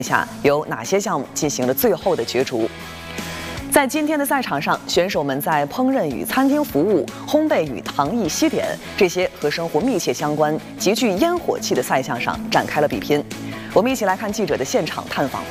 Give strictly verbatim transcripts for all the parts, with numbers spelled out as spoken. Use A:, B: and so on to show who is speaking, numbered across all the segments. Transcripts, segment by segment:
A: 下有哪些项目进行了最后的角逐？在今天的赛场上，选手们在烹饪与餐厅服务、烘焙与糖艺西点这些和生活密切相关、极具烟火气的赛项上展开了比拼。我们一起来看记者的现场探访。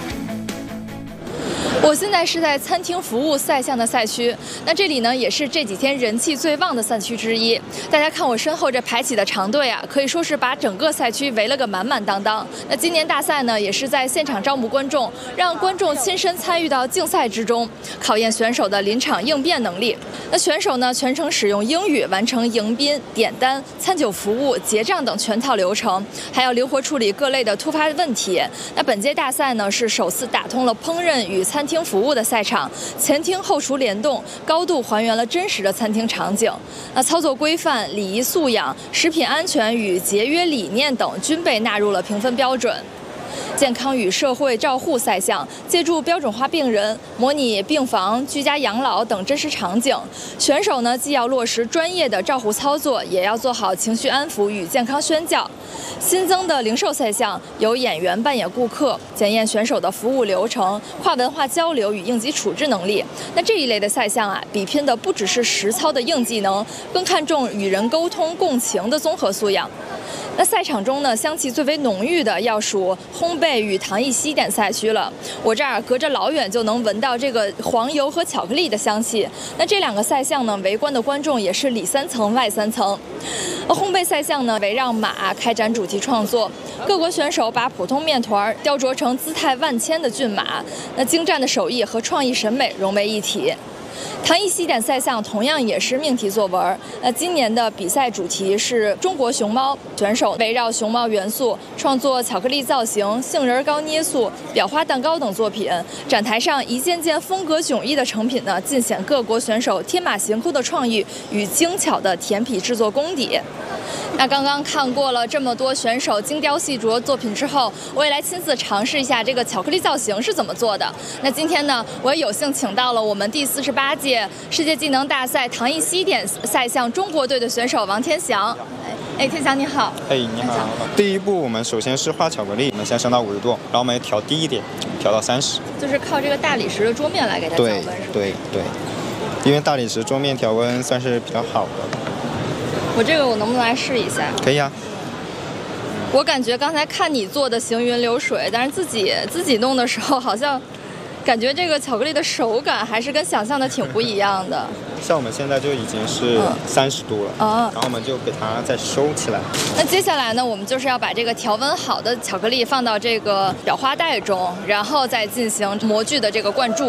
B: 我现在是在餐厅服务赛项的赛区，那这里呢也是这几天人气最旺的赛区之一。大家看我身后这排起的长队啊，可以说是把整个赛区围了个满满当当。那今年大赛呢，也是在现场招募观众，让观众亲身参与到竞赛之中，考验选手的临场应变能力。那选手呢全程使用英语完成迎宾、点单、餐酒服务、结账等全套流程，还要灵活处理各类的突发问题。那本届大赛呢是首次打通了烹饪与餐厅 服务的赛场，前厅后厨联动，高度还原了真实的餐厅场景。那操作规范、礼仪素养、食品安全与节约理念等均被纳入了评分标准。 健康与社会照护赛项，借助标准化病人、模拟病房、居家养老等真实场景，选手呢既要落实专业的照护操作，也要做好情绪安抚与健康宣教。新增的零售赛项由演员扮演顾客，检验选手的服务流程、跨文化交流与应急处置能力。那这一类的赛项啊，比拼的不只是实操的硬技能，更看重与人沟通、共情的综合素养。 那赛场中呢，香气最为浓郁的要数烘焙与糖艺西点赛区了。我这儿隔着老远就能闻到这个黄油和巧克力的香气。那这两个赛项呢，围观的观众也是里三层外三层。而烘焙赛项呢，围绕马开展主题创作，各国选手把普通面团雕琢成姿态万千的骏马，那精湛的手艺和创意审美融为一体。 糖艺西点赛项同样也是命题作文。那今年的比赛主题是中国熊猫，选手围绕熊猫元素创作巧克力造型、杏仁糕捏塑、裱花蛋糕等作品。展台上一件件风格迥异的成品呢，尽显各国选手天马行空的创意与精巧的甜品制作功底。 那刚刚看过了这么多选手精雕细琢作品之后，我也来亲自尝试一下这个巧克力造型是怎么做的。那今天呢，我也有幸请到了我们第四十八届世界技能大赛糖艺西点赛项中国队的选手王天祥。哎，天祥你好。
C: 哎，你好。第一步，我们首先是画巧克力，我们先升到五十度，然后我们调低一点，调到三十。就是
B: 靠这个大理石的桌面来给它调温，是吧？
C: 对对对，因为大理石桌面调温算是比较好的。
B: 我这个我能不能来试一下？
C: 可以啊。
B: 我感觉刚才看你做的行云流水，但是自己自己弄的时候，好像感觉这个巧克力的手感还是跟想象的挺不一样的。
C: 像我们现在就已经是三十度了，嗯、然后我们就给它再收起来。
B: 那接下来呢，我们就是要把这个调温好的巧克力放到这个裱花袋中，然后再进行模具的这个灌注。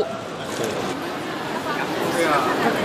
B: 对啊。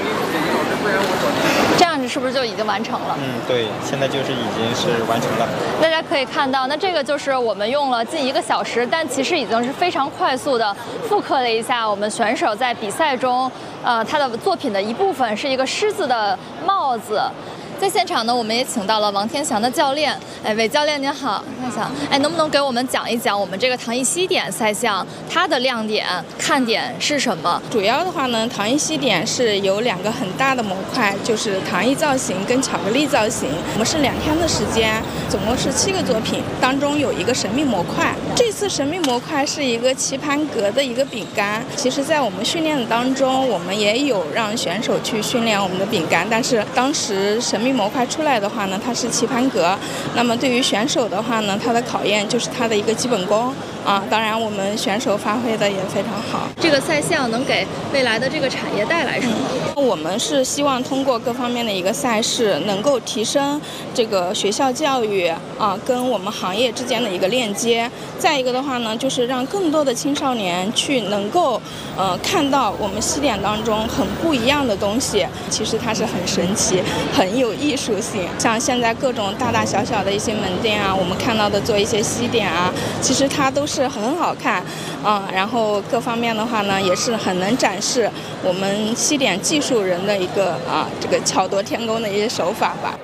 B: 这样子是不是就已经完成了？
C: 嗯，对，现在就是已经是完成了。
B: 大家可以看到，那这个就是我们用了近一个小时，但其实已经是非常快速的复刻了一下我们选手在比赛中，呃，他的作品的一部分是一个狮子的帽子。 在现场呢，我们也请到了王天祥的教练。哎，韦教练您好，天祥。哎，能不能给我们讲一讲我们这个糖艺西点赛项它的亮点、看点是什么？
D: 主要的话呢，糖艺西点是有两个很大的模块，就是糖艺造型跟巧克力造型。我们是两天的时间，总共是七个作品，当中有一个神秘模块。这次神秘模块是一个棋盘格的一个饼干。其实，在我们训练的当中，我们也有让选手去训练我们的饼干，但是当时神秘 模块出来的话呢，它是棋盘格。那么对于选手的话呢，它的考验就是它的一个基本功啊。当然，我们选手发挥的也非常好。
B: 这个赛项能给未来的这个产业带来什么？
D: 嗯、我们是希望通过各方面的一个赛事，能够提升这个学校教育啊跟我们行业之间的一个链接。再一个的话呢，就是让更多的青少年去能够呃看到我们西点当中很不一样的东西。其实它是很神奇，很有 艺术性，像现在各种大大小小的一些门店啊，我们看到的做一些西点啊，其实它都是很好看，啊、嗯，然后各方面的话呢，也是很能展示我们西点技术人的一个啊这个巧夺天工的一些手法吧。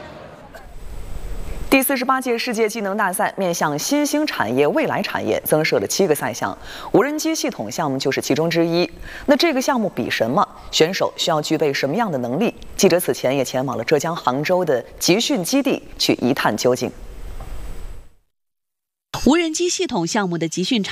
A: 第四十八届世界技能大赛面向新兴产业、未来产业增设了七个赛项，无人机系统项目就是其中之一。那这个项目比什么？选手需要具备什么样的能力？记者此前也前往了浙江杭州的集训基地去一探究竟。
E: 无人机系统项目的集训场